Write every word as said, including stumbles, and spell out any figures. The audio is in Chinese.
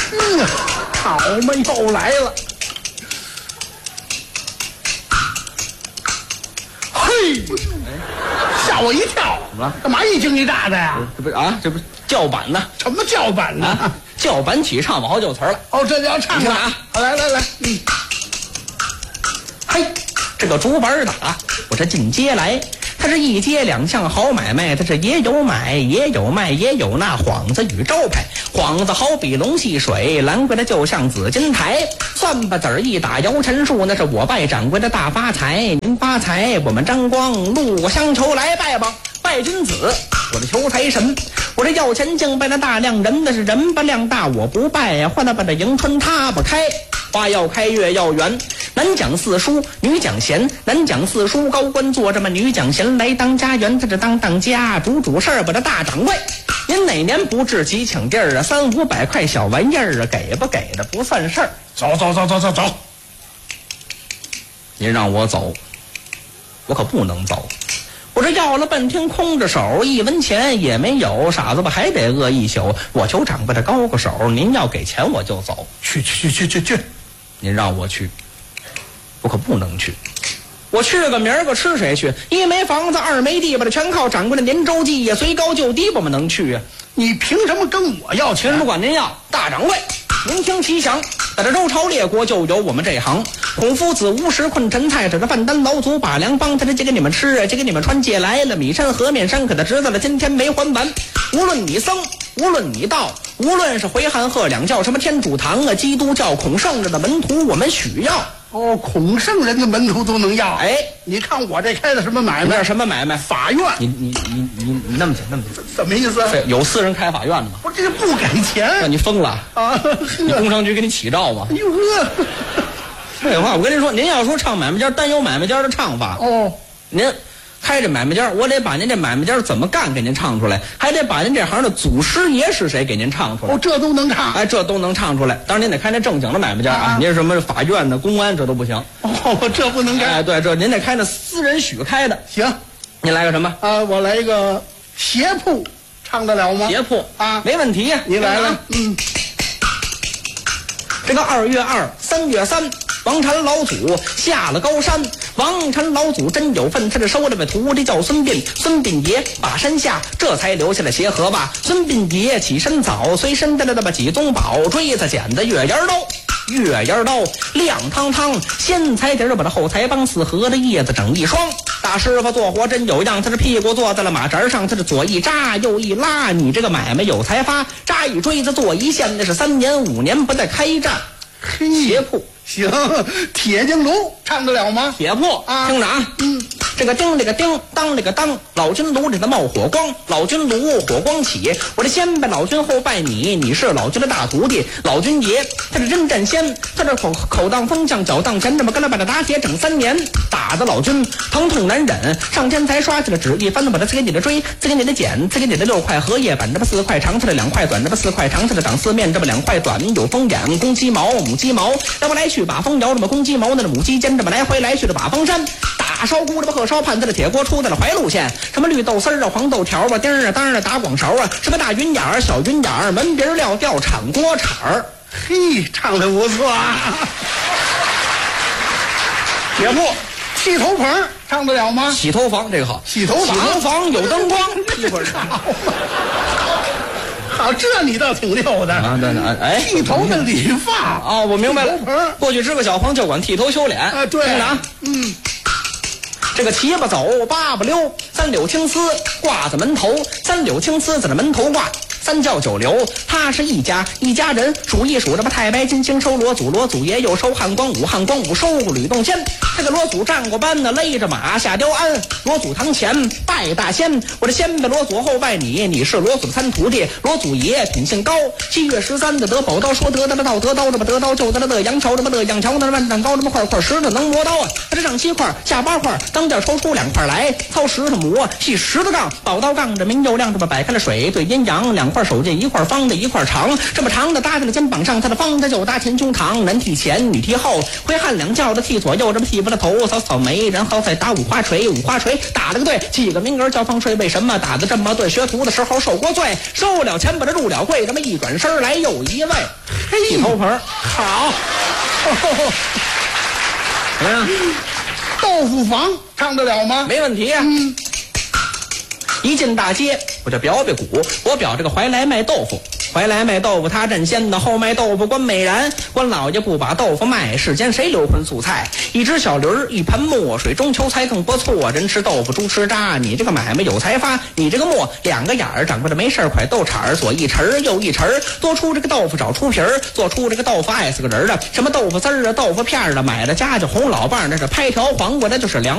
嗯，好嘛，又来了。嘿，吓我一跳！ 怎么了？ 干嘛一惊一乍的呀？ 这不是啊，这不是叫板呢？ 什么叫板呢？ 啊，叫板起唱，往后就词儿了。 哦，这就要唱了啊！ 好，来来来，嗯， 嘿，这个竹板打，我这进街来。他是一街两巷好买卖，他是也有买也有卖，也有那幌子与招牌。幌子好比龙戏水，蓝柜的就像紫金台。算把子儿一打摇陈树，那是我拜掌柜的大发财。您发财，我们张光路过乡愁来拜吧，拜君子，我的求财神。我这要钱敬拜那大量人，那是人不量大我不拜呀，换了把这迎春他不开。花要开月要圆，男讲四书，女讲贤。男讲四书高官做着嘛，女讲贤来当家园，他这当当家，主主事儿把这大掌柜。您哪年不置几请地儿啊？三五百块小玩意儿啊，给不给的不算事儿。 走走走走走走， 您让我走，我可不能走。我这要了半天空着手，一文钱也没有，傻子吧还得饿一宿。我求掌柜的高个手，您要给钱我就走。 去去去去去去， 您让我去，我可不能去。我去个明儿个吃谁去？一没房子，二没地，把这全靠掌柜的年周记呀，随高就低，我们能去啊？ 你凭什么跟我要钱？ 凭什么管您要？大掌柜，您听其详，在这周朝列国就有我们这行。孔夫子无食困陈菜，这个范丹老祖把粮帮，他这借给你们吃，借给你们穿，借来了米山河面山，可他知道了今天没还完。无论你僧，无论你道，无论是回汉鹤两教什么天主堂啊，基督教孔圣人的门徒，我们许要。 哦，孔圣人的门徒都能要。 哎， 你看我这开的什么买卖？ 你这什么买卖？ 法院。 你你你你你那么讲那么讲， 怎么意思？ 有私人开法院的吗？ 我这个不给钱。 那你疯了啊！ 你工商局给你起照吗？ 哎呦呵！ 废话，我跟您说，您要说唱买卖家，单有买卖家的唱法。 哦， 您开这买卖家，我得把您这买卖家怎么干给您唱出来，还得把您这行的祖师爷是谁给您唱出来。 哦，这都能唱。 哎，这都能唱出来。当然您得开那正经的买卖家啊，啊您什么法院的、公安这都不行。 哦，这不能干。 哎，对，这您得开那私人许开的。 行， 您来个什么？ 啊，我来一个鞋铺，唱得了吗？ 鞋铺啊， 没问题。 你来了，嗯。 这个二月二，三月三。王禅老祖下了高山，王禅老祖真有份，他这收了位徒弟叫孙膑，孙膑爷把山下，这才留下了鞋盒吧。孙膑爷起身早，随身带了那么几宗宝，锥子、剪子、月牙刀。月牙刀亮堂堂，先裁底儿把这后裁帮四合的叶子整一双。大师傅做活真有样，他这屁股坐在了马扎上，他这左一扎右一拉，你这个买卖有才发，扎一锥子做一线，那是三年五年不带开战。鞋铺行，铁镜炉唱得了吗？ 铁铺啊，听着啊，嗯，这个叮这个叮，当这个当，老君炉里头冒火光，老君炉火光起，我这先拜老君后拜你，你是老君的大徒弟，老君爷他这真战仙，他这口口当风向脚当前，这么跟他把他打铁整三年，打的老君疼痛难忍，上天才刷起了纸一翻，把他赐给你的锥，赐给你的剪，赐给你的六块荷叶板，这么四块长，他的两块短，这么四块长，他的长四面，这么两块短，有风眼，公鸡毛，母鸡毛，这么来去把风摇，这么公鸡毛，那母鸡尖，这么来回来去的把风扇，打烧锅，这么鹤烧pan，这个铁锅出在了怀路县，什么绿豆丝儿啊，黄豆条啊，丁儿啊，当然打广勺啊，什么大云眼儿、小云眼儿，门鼻儿料调铲锅铲儿， 嘿，唱得不错啊！铁铺洗头棚唱得了吗？ 洗头房这个好， 洗头房， 洗头房有灯光，一会儿唱。好，这你倒挺溜的啊！对对，哎， 剃头的理发哦，我明白了。过去支个小房就管剃头修脸啊，对啊， 嗯。 这个七八走八八溜，三绺青丝挂在门头，三绺青丝在那门头挂。三教九流，他是一家一家人，数一数这么太白金星收罗祖，罗祖爷又收汉光武，汉光武收过吕洞仙。这个罗祖站过班呢，勒着马下雕鞍，罗祖堂前拜大仙，我这先拜罗祖后拜你，你是罗祖的三徒弟，罗祖爷品性高。七月十三的得宝刀，说得的道得刀，这么得刀就得了乐阳桥，这么乐阳桥那万丈高，这么块块石头能磨刀啊，他这上七块下八块，当间抽出两块来，操石头磨细石头杠，宝刀杠着明又亮，这么摆开了水对阴阳两。 两块手劲，一块方的，一块长，这么长的搭在了肩膀上，他的方的就搭前胸膛，男替前，女替后，挥汗两叫的替左右，这么替不了头，扫扫眉，然后再打五花锤，五花锤打了个对，起个名额叫方税，为什么打得这么对？学徒的时候受过罪，收了钱把这入了柜，这么一转身来又一位，剃头盆好， 怎么样？ 豆腐房唱得了吗？ 没问题啊。 嗯， 一进大街，我就表表鼓，我表这个怀来卖豆腐。怀来卖豆腐，他占先的，后卖豆腐关美然。关老爷不把豆腐卖，世间谁留荤素菜？一只小驴儿，一盆墨水，中秋菜更不错。人吃豆腐，猪吃渣，你这个买卖有才发，你这个墨两个眼儿，长过这没事快豆铲儿，左一匙儿右一匙儿，多出这个豆腐找出皮儿，做出这个豆腐爱死个人儿的，什么豆腐丝儿啊，豆腐片儿的，买了家就红老伴儿，那是拍条黄瓜，那就是凉。